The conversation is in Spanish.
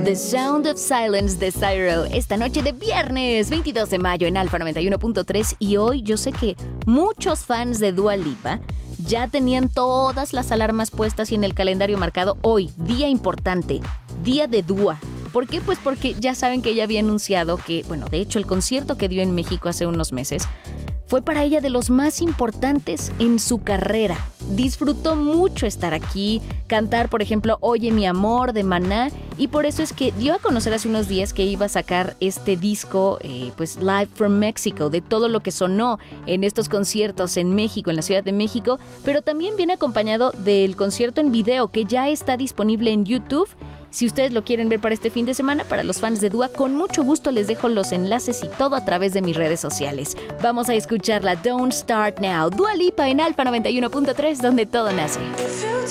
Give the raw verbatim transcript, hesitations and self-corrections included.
The Sound of Silence de Cyril, esta noche de viernes veintidós de mayo en Alfa noventa y uno punto tres. Y hoy yo sé que muchos fans de Dua Lipa ya tenían todas las alarmas puestas y en el calendario marcado hoy, día importante, día de Dua. ¿Por qué? Pues porque ya saben que ella había anunciado que, bueno, de hecho el concierto que dio en México hace unos meses fue para ella de los más importantes en su carrera. Disfrutó mucho estar aquí, cantar, por ejemplo, Oye mi amor de Maná, y por eso es que dio a conocer hace unos días que iba a sacar este disco, eh, pues Live from Mexico, de todo lo que sonó en estos conciertos en México, en la Ciudad de México, pero también viene acompañado del concierto en video que ya está disponible en YouTube. Si ustedes lo quieren ver para este fin de semana, para los fans de Dua, con mucho gusto les dejo los enlaces y todo a través de mis redes sociales. Vamos a escucharla, Don't Start Now, Dua Lipa en Alfa noventa y uno punto tres, donde todo nace.